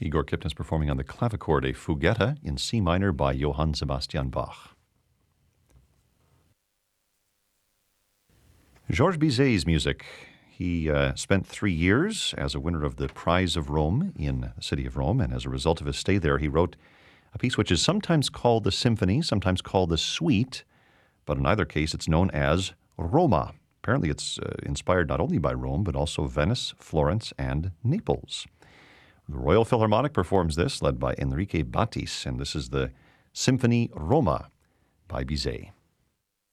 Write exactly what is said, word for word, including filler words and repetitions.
Igor Kipnis performing on the clavichord, a Fugetta in C minor by Johann Sebastian Bach. Georges Bizet's music. He uh, spent three years as a winner of the Prize of Rome in the city of Rome, and as a result of his stay there, he wrote a piece which is sometimes called the symphony, sometimes called the suite, but in either case it's known as Roma. Apparently it's uh, inspired not only by Rome, but also Venice, Florence, and Naples. The Royal Philharmonic performs this, led by Enrique Batis, and this is the Symphony Roma by Bizet.